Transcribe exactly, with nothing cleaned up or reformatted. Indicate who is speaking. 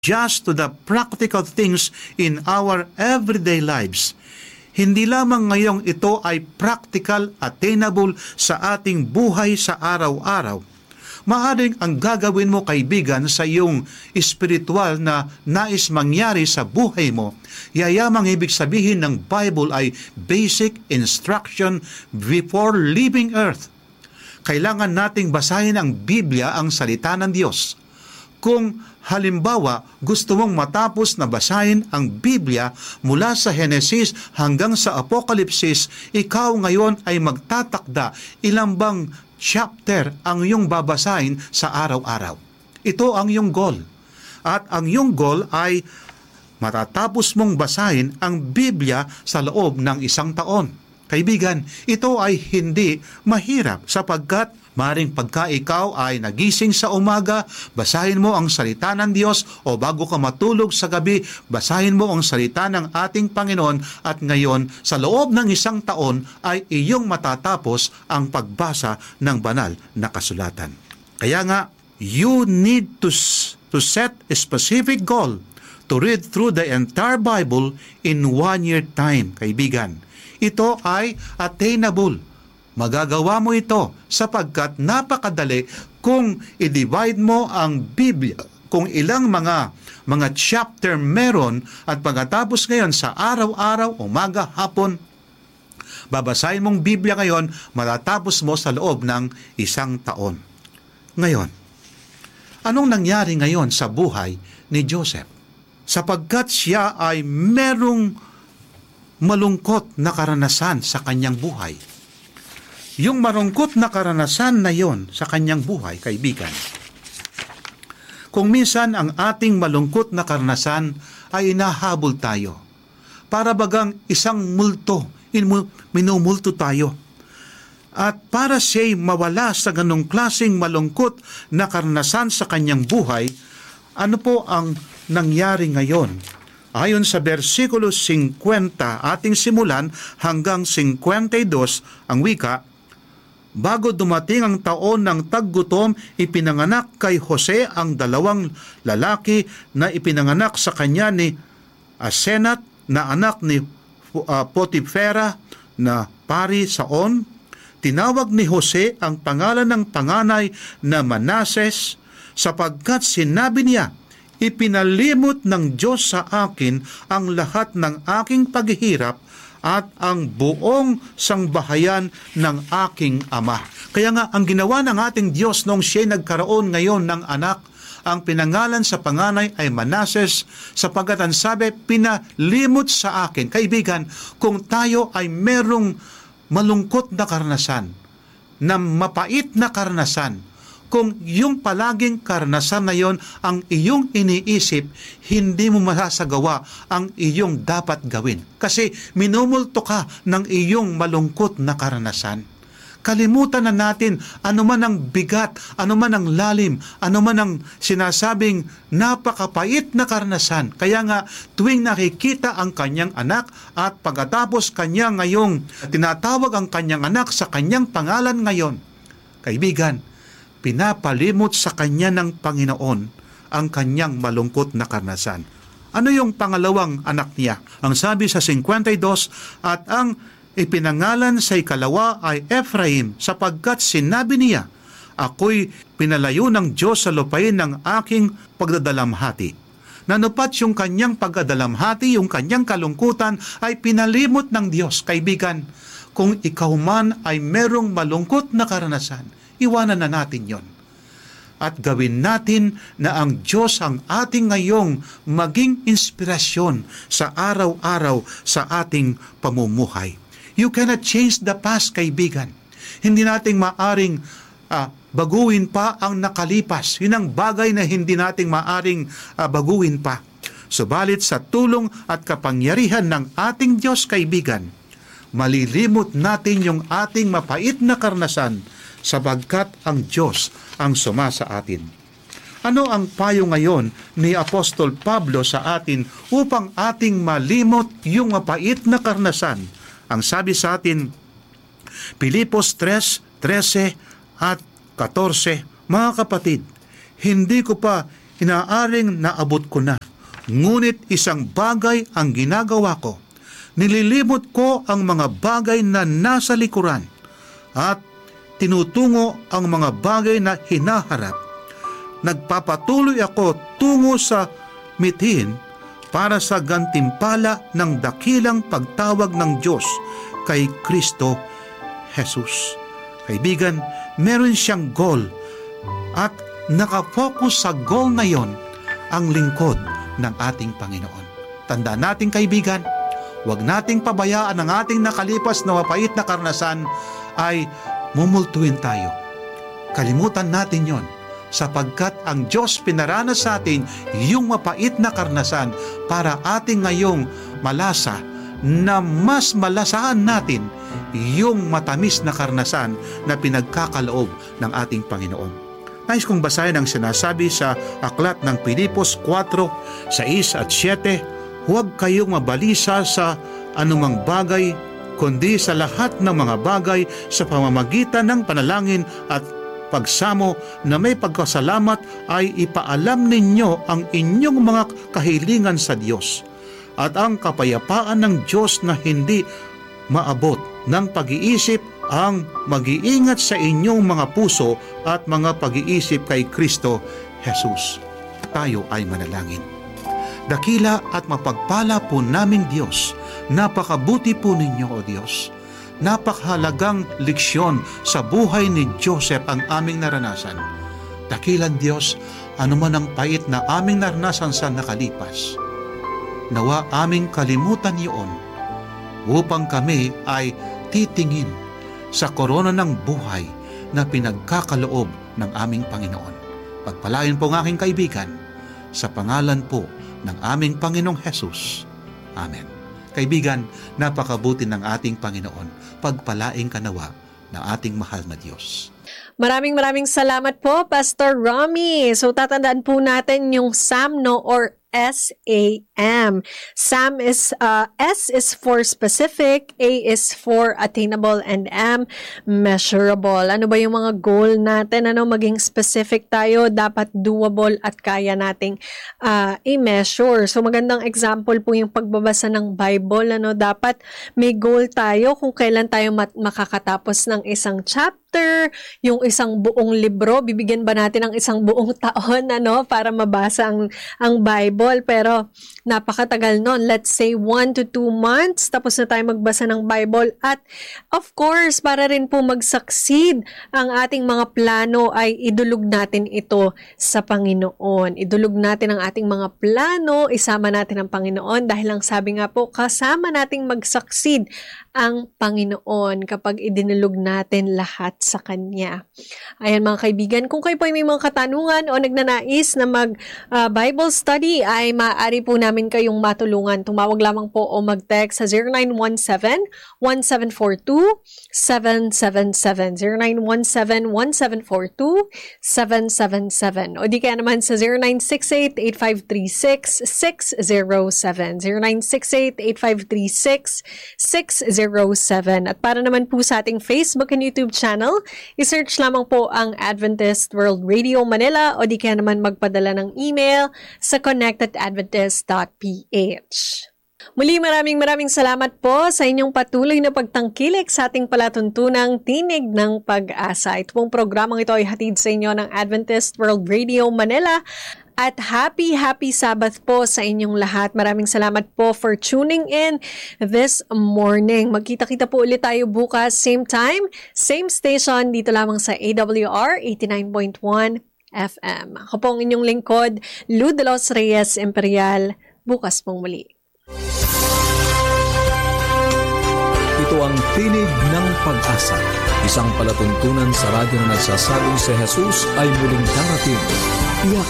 Speaker 1: just to the practical things in our everyday lives. Hindi lamang ngayong ito ay practical, attainable sa ating buhay sa araw-araw. Maaring ang gagawin mo, kaibigan, sa iyong espiritual na nais mangyari sa buhay mo, yayamang ibig sabihin ng Bible ay basic instruction before leaving earth. Kailangan nating basahin ang Biblia, ang salita ng Diyos. Kung halimbawa gusto mong matapos na basahin ang Biblia mula sa Genesis hanggang sa Apokalipsis, ikaw ngayon ay magtatakda ilang bang chapter ang iyong babasahin sa araw-araw. Ito ang iyong goal. At ang iyong goal ay matatapos mong basahin ang Biblia sa loob ng isang taon. Kaibigan, ito ay hindi mahirap sapagkat maring pagka ikaw ay nagising sa umaga, basahin mo ang salita ng Diyos, o bago ka matulog sa gabi, basahin mo ang salita ng ating Panginoon, at ngayon sa loob ng isang taon ay iyong matatapos ang pagbasa ng banal na kasulatan. Kaya nga, you need to, to set a specific goal to read through the entire Bible in one year time, kaibigan. Ito ay attainable. Magagawa mo ito sapagkat napakadali kung i-divide mo ang Biblia, kung ilang mga mga chapter meron, at pagkatapos ngayon sa araw-araw, umaga, hapon, babasahin mong Biblia ngayon, matatapos mo sa loob ng isang taon. Ngayon, anong nangyari ngayon sa buhay ni Joseph? Sapagkat siya ay merong malungkot na karanasan sa kanyang buhay. Yung malungkot na karanasan na yon sa kanyang buhay, kaibigan, kung minsan ang ating malungkot na karanasan ay inahabol tayo, para bagang isang multo, minumulto tayo. At para siya'y mawala sa ganong klaseng malungkot na karanasan sa kanyang buhay, ano po ang nangyari ngayon? Ayon sa versikulo fifty, ating simulan hanggang fifty-two, ang wika, bago dumating ang taon ng taggutom, ipinanganak kay Jose ang dalawang lalaki na ipinanganak sa kanya ni Asenat na anak ni uh, Potifera na pari sa On. Tinawag ni Jose ang pangalan ng panganay na Manases sapagkat sinabi niya, ipinalimot ng Diyos sa akin ang lahat ng aking paghihirap at ang buong sangbahayan ng aking ama. Kaya nga, ang ginawa ng ating Diyos nung siya nagkaroon ngayon ng anak, ang pinangalan sa panganay ay Manases, sapagkat ang sabi, pinalimot sa akin. Kaibigan, kung tayo ay merong malungkot na karanasan, na mapait na karanasan, kung yung palaging karanasan na yon ang iyong iniisip, hindi mo masasagawa ang iyong dapat gawin. Kasi minumulto ka ng iyong malungkot na karanasan. Kalimutan na natin ano man ang bigat, ano man ang lalim, ano man ang sinasabing napakapait na karanasan. Kaya nga, tuwing nakikita ang kanyang anak at pagkatapos kanya ngayong tinatawag ang kanyang anak sa kanyang pangalan ngayon, kaibigan, pinapalimot sa kanya ng Panginoon ang kanyang malungkot na karanasan. Ano yung pangalawang anak niya? Ang sabi sa fifty-two, at ang ipinangalan sa ikalawa ay Ephraim, sapagkat sinabi niya, ako'y pinalayo ng Diyos sa lupain ng aking pagdadalamhati. Nanupat yung kanyang pagdadalamhati, yung kanyang kalungkutan ay pinalimot ng Diyos. Kaibigan, kung ikaw man ay merong malungkot na karanasan, iwanan na natin yon. At gawin natin na ang Diyos ang ating ngayong maging inspirasyon sa araw-araw sa ating pamumuhay. You cannot change the past, kaibigan. Hindi nating maaring uh, baguhin pa ang nakalipas. Yun ang bagay na hindi nating maaring uh, baguhin pa. Subalit sa tulong at kapangyarihan ng ating Diyos, kaibigan, malilimot natin yung ating mapait na karanasan sabagkat ang Diyos ang sumasa atin. Ano ang payo ngayon ni Apostol Pablo sa atin upang ating malimot yung mapait na karanasan? Ang sabi sa atin, Pilipos three, thirteen at fourteen, mga kapatid, hindi ko pa inaaring naabot ko na. Ngunit isang bagay ang ginagawa ko. Nililimot ko ang mga bagay na nasa likuran at tinutungo ang mga bagay na hinaharap. Nagpapatuloy ako tungo sa mithiin para sa gantimpala ng dakilang pagtawag ng Diyos kay Kristo Jesus. Kaibigan, meron siyang goal at nakafocus sa goal na yon ang lingkod ng ating Panginoon. Tandaan natin, kaibigan, huwag nating pabayaan ang ating nakalipas na mapait na karanasan ay mumultuin tayo. Kalimutan natin yon, sapagkat ang Diyos pinaranas sa atin yung mapait na karanasan para ating ngayong malasa na mas malasahan natin yung matamis na karanasan na pinagkakaloob ng ating Panginoon. Nais kong basahin ang sinasabi sa aklat ng Pilipos four, six at seven, huwag kayong mabalisa sa anumang bagay, kundi sa lahat ng mga bagay sa pamamagitan ng panalangin at pagsamo na may pagkasalamat ay ipaalam ninyo ang inyong mga kahilingan sa Diyos. At ang kapayapaan ng Diyos na hindi maabot ng pag-iisip ang mag-iingat sa inyong mga puso at mga pag-iisip kay Kristo Jesus. Tayo ay manalangin. Dakila at mapagpala po naming Diyos, napakabuti po ninyo, O Diyos. Napakahalagang leksyon sa buhay ni Joseph ang aming naranasan. Dakilang Diyos, anuman ang pait na aming naranasan sa nakalipas, nawa aming kalimutan iyon upang kami ay titingin sa korona ng buhay na pinagkakaloob ng aming Panginoon. Pagpalain po ng aking kaibigan sa pangalan po ng aming Panginoong Jesus. Amen. Kaibigan, napakabuti ng ating Panginoon. Pagpalain ka nawa ng ating mahal na Diyos.
Speaker 2: Maraming maraming salamat po, Pastor Romy. So tatandaan po natin yung SAMNO or S A M. SAM is, uh, S is for specific, A is for attainable, and M, measurable. Ano ba yung mga goal natin? Ano, maging specific tayo, dapat doable at kaya nating uh, i-measure. So magandang example po yung pagbabasa ng Bible. Ano, dapat may goal tayo kung kailan tayo mat- makakatapos ng isang chapter, yung isang buong libro. Bibigyan ba natin ng isang buong taon, ano, para mabasa ang, ang Bible? Pero napakatagal nun. Let's say one to two months tapos na tayo magbasa ng Bible. At of course, para rin po mag-succeed ang ating mga plano ay idulog natin ito sa Panginoon. Idulog natin ang ating mga plano, isama natin ang Panginoon dahil ang sabi nga po, kasama nating mag-succeed ang Panginoon kapag idinulog natin lahat sa Kanya. Ayan mga kaibigan, kung kayo po ay may mga katanungan o nagnanais na mag-Bible uh, study, ay maaari po namin kayong matulungan. Tumawag lamang po o mag-text sa zero nine one seven, one seven four two, seven seven seven. zero nine one seven, one seven four two, seven seven seven. O di kaya naman sa zero nine six eight, eight five three six, six zero seven. zero nine six eight, eight five three six, six zero seven. At para naman po sa ating Facebook and YouTube channel, isearch lamang po ang Adventist World Radio Manila o di kaya naman magpadala ng email sa connect at adventist dot p h. Muli maraming maraming salamat po sa inyong patuloy na pagtangkilik sa ating palatuntunang Tinig ng Pag-asa. Ito pong programang ito ay hatid sa inyo ng Adventist World Radio Manila. At happy, happy Sabbath po sa inyong lahat. Maraming salamat po for tuning in this morning. Magkita-kita po ulit tayo bukas, same time, same station, dito lamang sa A W R eighty-nine point one F M. Ako po ang inyong lingkod, Lou de los Reyes Imperial. Bukas pong muli.
Speaker 3: Ito ang Tinig ng Pag-asa, isang palatuntunan sa radyo na nagsasabing si Jesus ay muling darating. Iyak